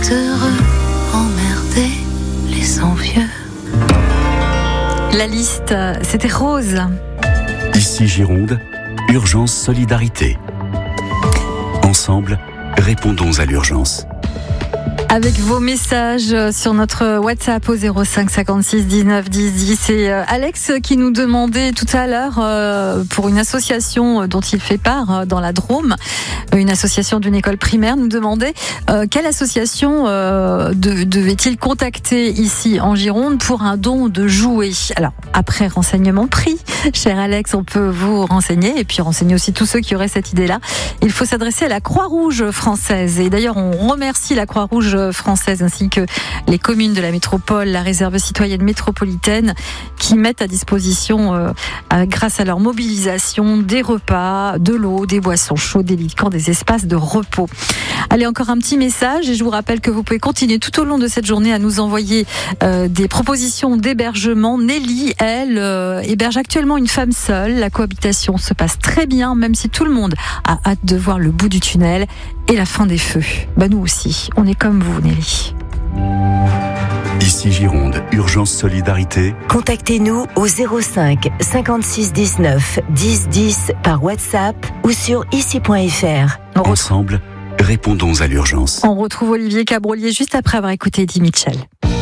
heureux, emmerder les envieux. La liste, c'était Rose. Ici Gironde, urgence solidarité. Ensemble, répondons à l'urgence. Avec vos messages sur notre WhatsApp au 05 56 19 10 10. C'est Alex qui nous demandait tout à l'heure pour une association dont il fait part dans la Drôme, une association d'une école primaire, nous demandait quelle association devait-il contacter ici en Gironde pour un don de jouets. Alors, après renseignement pris, cher Alex, on peut vous renseigner et puis renseigner aussi tous ceux qui auraient cette idée-là. Il faut s'adresser à la Croix-Rouge française. Et d'ailleurs, on remercie la Croix-Rouge française ainsi que les communes de la métropole, la réserve citoyenne métropolitaine qui mettent à disposition, grâce à leur mobilisation, des repas, de l'eau, des boissons chaudes, des liqueurs, des espaces de repos. Allez, encore un petit message et je vous rappelle que vous pouvez continuer tout au long de cette journée à nous envoyer des propositions d'hébergement. Nelly, elle, héberge actuellement une femme seule. La cohabitation se passe très bien, même si tout le monde a hâte de voir le bout du tunnel et la fin des feux. Nous aussi, on est comme vous, Nelly. Ici Gironde, urgence solidarité. Contactez-nous au 05 56 19 10 10 par WhatsApp ou sur ici.fr. Ensemble, répondons à l'urgence. On retrouve Olivier Cabrolier juste après avoir écouté Eddie Mitchell.